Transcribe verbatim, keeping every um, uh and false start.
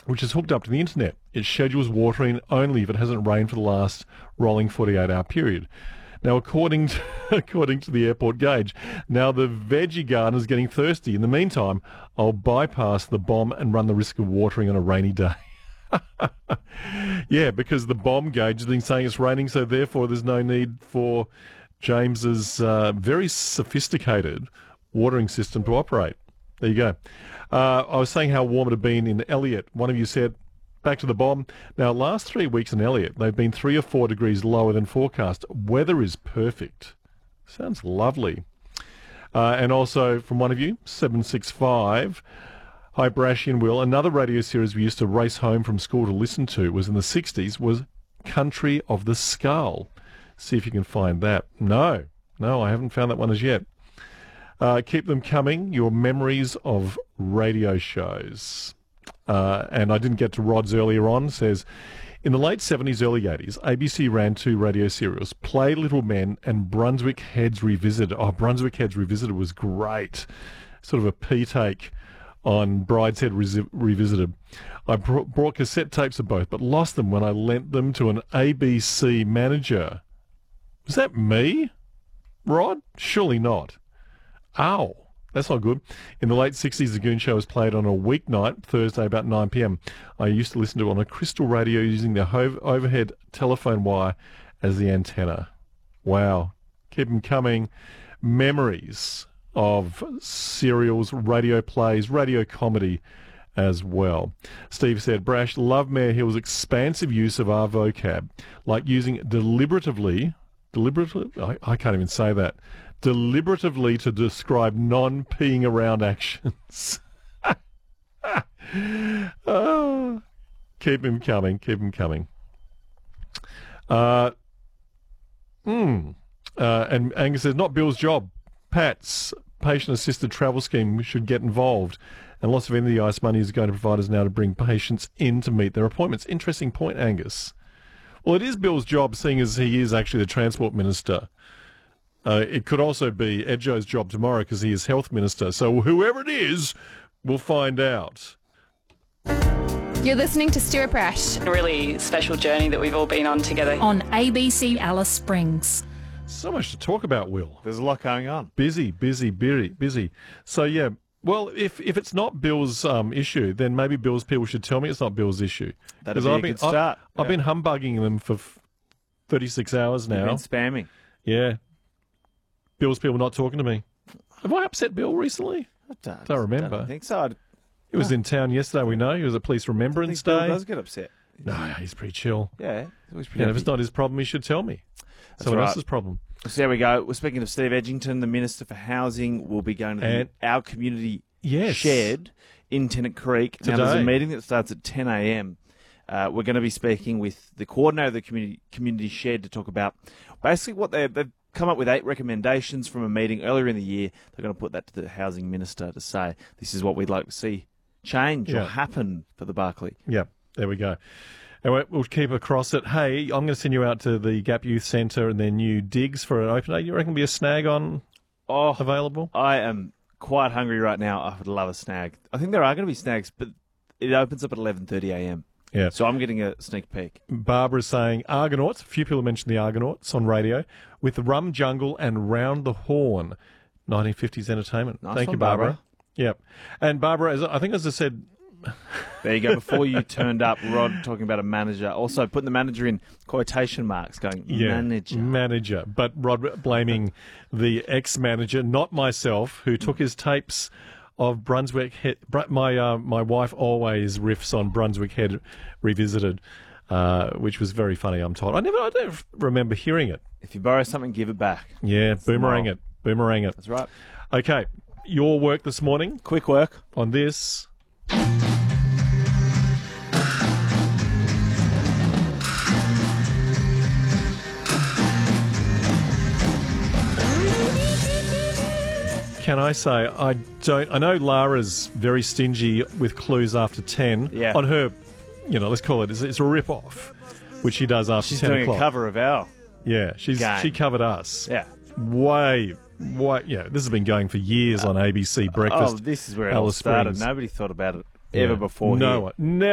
which is hooked up to the internet. It schedules watering only if it hasn't rained for the last rolling forty-eight hour period. Now, according to, according to the airport gauge, now the veggie garden is getting thirsty. In the meantime, I'll bypass the bomb and run the risk of watering on a rainy day. Yeah, because the bomb gauge has been saying it's raining, so therefore there's no need for James's uh, very sophisticated watering system to operate. There you go. Uh, I was saying how warm it had been in Elliot. One of you said, back to the bomb. Now, last three weeks in Elliot, they've been three or four degrees lower than forecast. Weather is perfect. Sounds lovely. Uh, and also from one of you, seven six five, hi, Brashy and Will. Another radio series we used to race home from school to listen to was in the sixties, was Country of the Skull. See if you can find that. No, no, I haven't found that one as yet. Uh, keep them coming, your memories of radio shows. Uh, and I didn't get to Rod's earlier on, says, in the late seventies, early eighties, A B C ran two radio serials, Play Little Men and Brunswick Heads Revisited. Oh, Brunswick Heads Revisited was great. Sort of a P-take on Brideshead Resi- Revisited. I br- brought cassette tapes of both, but lost them when I lent them to an A B C manager. Was that me, Rod? Surely not. Ow, that's not good. In the late sixties, the Goon Show was played on a weeknight, Thursday about nine p.m. I used to listen to it on a crystal radio using the ho- overhead telephone wire as the antenna. Wow. Keep them coming. Memories of serials, radio plays, radio comedy as well. Steve said, Brash, love Mayor Hill's expansive use of our vocab, like using deliberatively, deliberately, I, I can't even say that, deliberatively to describe non-peeing around actions. Oh, keep him coming, keep him coming. Uh, mm, uh, and Angus says, not Bill's job. Pat's patient-assisted travel scheme should get involved, and lots of N D I S money is going to providers now to bring patients in to meet their appointments. Interesting point, Angus. Well, it is Bill's job, seeing as he is actually the Transport Minister. Uh, it could also be Edjo's job tomorrow because he is Health Minister. So whoever it is, we'll find out. You're listening to Stuart Brash. A really special journey that we've all been on together. On A B C Alice Springs. So much to talk about, Will. There's a lot going on. Busy, busy, busy, busy. So, yeah, well, if if it's not Bill's um, issue, then maybe Bill's people should tell me it's not Bill's issue. That'd be I've a been, good start. I've, I've Yeah. been humbugging them for thirty-six hours now. You've been spamming. Yeah. Bill's people not talking to me. Have I upset Bill recently? I don't, Don't remember. I don't think so. I'd, He was in town yesterday, we know. He was at Police Remembrance think Bill Day. does get upset. No, he's pretty chill. Yeah, he's always pretty Yeah, if happy. it's not his problem, he should tell me. That's Someone right. else's problem. So there we go. We're speaking of Steve Edgington, the Minister for Housing, will be going to the, And- our community Yes. shed in Tennant Creek. Now, there's Today. a meeting that starts at ten a.m. Uh, we're going to be speaking with the coordinator of the community community shed to talk about basically what they, they've come up with eight recommendations from a meeting earlier in the year. They're going to put that to the Housing Minister to say this is what we'd like to see change Yeah. or happen for the Barclay. Yeah, there we go. And we- we'll keep across it. Hey, I'm going to send you out to the Gap Youth Centre and their new digs for an open day. You reckon be a snag on Oh, available? I am quite hungry right now. I would love a snag. I think there are going to be snags, but it opens up at eleven thirty a.m. Yeah. So I'm getting a sneak peek. Barbara's saying Argonauts. A few people mentioned the Argonauts on radio with the Rum Jungle and Round the Horn. nineteen fifties entertainment. Nice Thank one, you, Barbara. Barbara. Yep. And Barbara, as I think as I said, There you go. Before you turned up, Rod talking about a manager. Also putting the manager in quotation marks, going, yeah, manager. manager. But Rod blaming the ex-manager, not myself, who took his tapes of Brunswick Head. Br- My uh, my wife always riffs on Brunswick Head Revisited, uh, which was very funny. I'm told. I never, I don't remember hearing it. If you borrow something, give it back. Yeah, boomerang moral. it, boomerang it. That's right. Okay, your work this morning Quick work. on this. Can I say, I don't, I know Lara's very stingy with clues after ten. Yeah. On her, you know, let's call it, it's, it's a rip-off, which she does after She's ten doing o'clock. a cover of our. Yeah, she's Game. she covered us. Yeah. Way, way, yeah, this has been going for years on A B C Breakfast. Oh, this is where it all Alice started. Springs. Nobody thought about it ever Yeah. before No here. one. Never.